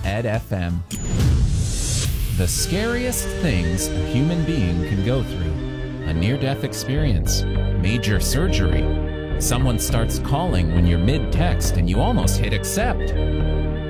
Ed FM. The scariest things a human being can go through: a near-death experience, major surgery, someone starts calling when you're mid-text and you almost hit accept,